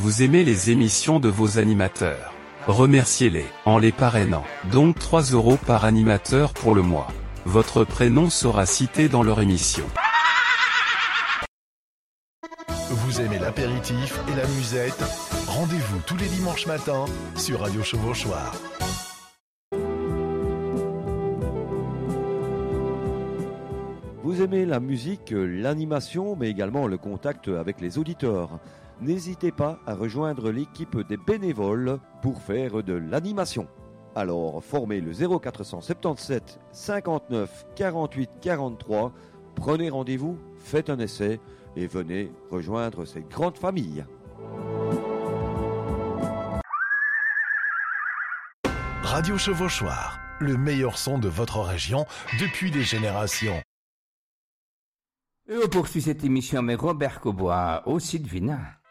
Vous aimez les émissions de vos animateurs. Remerciez-les en les parrainant. Donc 3 € par animateur pour le mois. Votre prénom sera cité dans leur émission. Vous aimez l'apéritif et la musette? Rendez-vous tous les dimanches matins sur Radio Chevauchoir. Vous aimez la musique, l'animation, mais également le contact avec les auditeurs. N'hésitez pas à rejoindre l'équipe des bénévoles pour faire de l'animation. Alors, formez le 0477 59 48 43, prenez rendez-vous, faites un essai et venez rejoindre cette grande famille. Radio Chevauchoir, le meilleur son de votre région depuis des générations. Et on poursuit cette émission avec Robert Cobois au Sylvina.